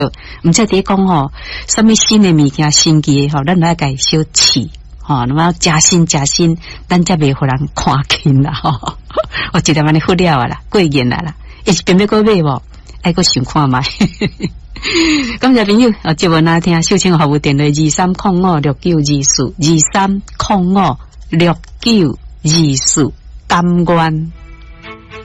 唔再伫讲吼，什么新的物件、新奇的吼，咱来改小试吼，那么加薪，咱才袂互人看轻啦吼。我一点安尼忽了啊啦，过瘾啦，一是变要过买无，爱过想看卖。感谢朋友，接文来听，秀清服务电话23056924，23056924，甘愿。